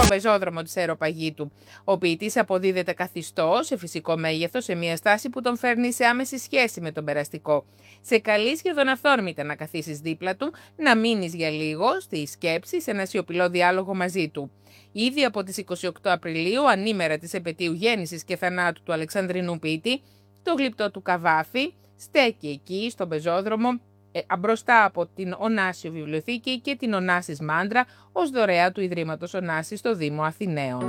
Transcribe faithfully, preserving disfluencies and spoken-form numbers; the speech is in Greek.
στον πεζόδρομο της Αεροπαγήτου. Ο ποιητής αποδίδεται καθιστό σε φυσικό μέγεθος, σε μια στάση που τον φέρνει σε άμεση σχέση με τον περαστικό. Σε καλεί σχεδόν αυθόρμητα να καθίσεις δίπλα του, να μείνεις για λίγο στη σκέψη, σε ένα σιωπηλό διάλογο μαζί του. Ήδη από τις είκοσι οκτώ Απριλίου, ανήμερα της επετείου γέννησης και θανάτου του Αλεξανδρινού ποιητή, το γλυπτό του Καβάφη στέκει εκεί στον πεζόδρομο, ε, μπροστά από την Ωνάσιο Βιβλιοθήκη και την Ωνάσης Μάντρα ως δωρεά του Ιδρύματος Ωνάσης στο Δήμο Αθηναίων.